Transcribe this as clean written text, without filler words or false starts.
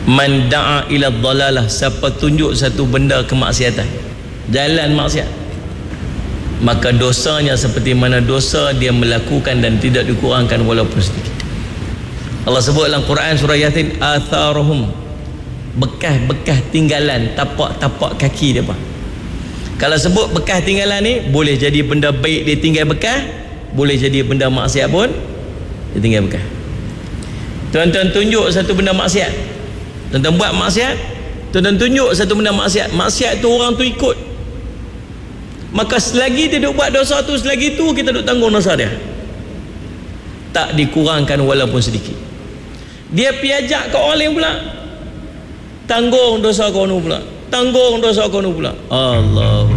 Man da'a ila dhalalah, siapa tunjuk satu benda kemaksiatan, jalan maksiat, maka dosanya seperti mana dosa dia melakukan dan tidak dikurangkan walaupun sedikit. Allah sebut dalam Quran surah Yasin, atharuhum, bekas-bekas tinggalan, tapak-tapak kaki dia. Kalau sebut bekas tinggalan ni, boleh jadi benda baik dia tinggal bekas, boleh jadi benda maksiat pun dia tinggal bekas. Tuan-tuan tunjuk satu benda maksiat, tuan-tuan buat maksiat, tuan-tuan tunjuk satu benda maksiat, maksiat tu orang tu ikut, maka selagi dia duk buat dosa tu, selagi tu kita duk tanggung dosa dia, tak dikurangkan walaupun sedikit. Dia piajak ke orang lain pula, tanggung dosa kau pula, tanggung dosa kau pula. Allah